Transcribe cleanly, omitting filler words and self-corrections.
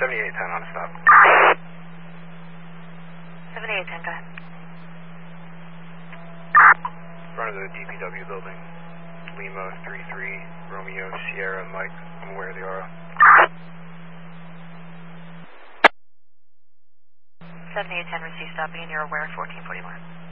7810 on a stop. 7810, go ahead. Front of the DPW building, Lima 33, Romeo, Sierra, Mike. I'm aware of the RO. 7810, receive stopping and you're aware of 1441.